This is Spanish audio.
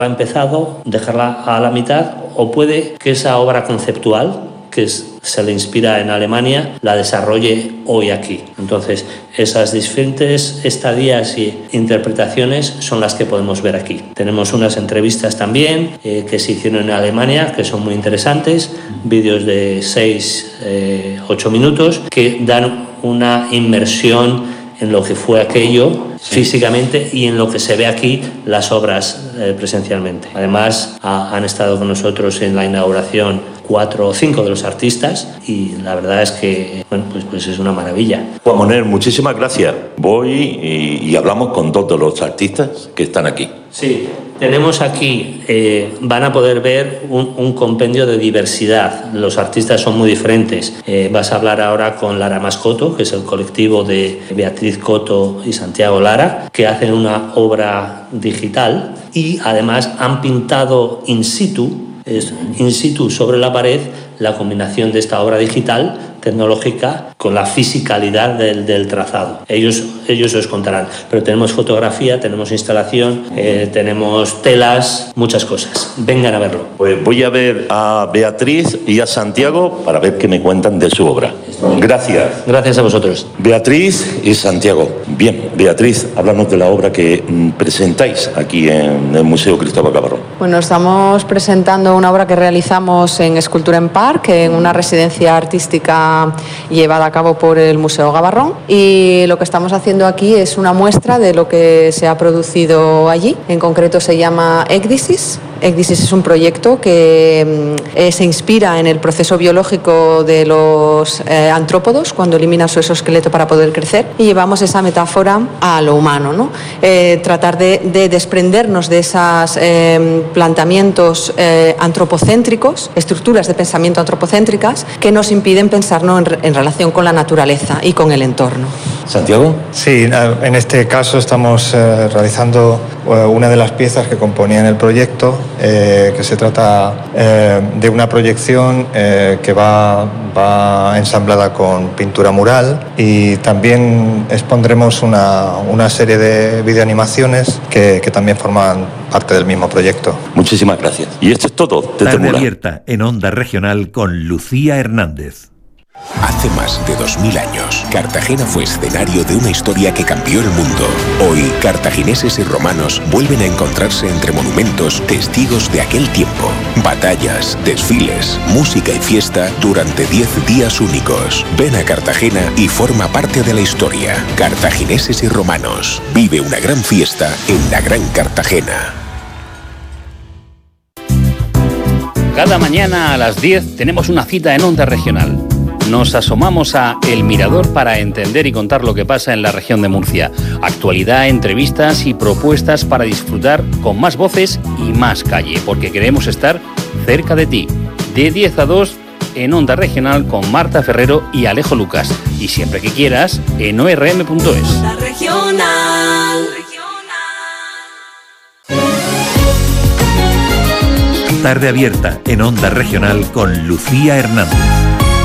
Ha empezado, dejarla a la mitad, o puede que esa obra conceptual que se le inspira en Alemania, la desarrolle hoy aquí. Entonces, esas diferentes estadías y interpretaciones son las que podemos ver aquí. Tenemos unas entrevistas también que se hicieron en Alemania, que son muy interesantes, vídeos de 6-8 minutos, que dan una inmersión en lo que fue aquello físicamente y en lo que se ve aquí las obras presencialmente. Además, han estado con nosotros en la inauguración 4 o 5 de los artistas y la verdad es que pues es una maravilla. Juan Moner, muchísimas gracias. Voy y hablamos con 2 de los artistas que están aquí. Sí, tenemos aquí, van a poder ver un compendio de diversidad. Los artistas son muy diferentes. Vas a hablar ahora con Lara Mascoto, que es el colectivo de Beatriz Coto y Santiago Lara, que hacen una obra digital y además han pintado in situ sobre la pared la combinación de esta obra digital tecnológica con la fisicalidad del trazado. Ellos os contarán, pero tenemos fotografía, tenemos instalación, tenemos telas, muchas cosas. Vengan a verlo. Pues voy a ver a Beatriz y a Santiago para ver qué me cuentan de su obra. Gracias. Gracias a vosotros. Beatriz y Santiago. Bien, Beatriz, háblanos de la obra que presentáis aquí en el Museo Cristóbal Gavarrón. Bueno, estamos presentando una obra que realizamos en Escultura en Parc, en una residencia artística llevada a cabo por el Museo Gavarrón, y lo que estamos haciendo aquí es una muestra de lo que se ha producido allí. En concreto se llama Ecdysis. Ecdysis es un proyecto que se inspira en el proceso biológico de los antrópodos cuando eliminan su exoesqueleto para poder crecer, y llevamos esa metáfora a lo humano, ¿no? Tratar de desprendernos de esos planteamientos antropocéntricos, estructuras de pensamiento antropocéntricas que nos impiden pensarnos en relación con la naturaleza y con el entorno. ¿Santiago? Sí, en este caso estamos realizando una de las piezas que componían el proyecto, que se trata de una proyección que va ensamblada con pintura mural, y también expondremos una serie de videoanimaciones que también forman parte del mismo proyecto. Muchísimas gracias. Y esto es todo. Tarde Abierta en Onda Regional con Lucía Hernández. Hace más de 2000 años, Cartagena fue escenario de una historia que cambió el mundo. Hoy, cartagineses y romanos vuelven a encontrarse entre monumentos, testigos de aquel tiempo. Batallas, desfiles, música y fiesta durante 10 días únicos. Ven a Cartagena y forma parte de la historia. Cartagineses y romanos. Vive una gran fiesta en la Gran Cartagena. Cada mañana a las 10 tenemos una cita en Onda Regional. Nos asomamos a El Mirador para entender y contar lo que pasa en la región de Murcia. Actualidad, entrevistas y propuestas para disfrutar con más voces y más calle, porque queremos estar cerca de ti. De 10 a 2 en Onda Regional con Marta Ferrero y Alejo Lucas. Y siempre que quieras en orm.es. Onda Regional. Tarde Abierta en Onda Regional con Lucía Hernández.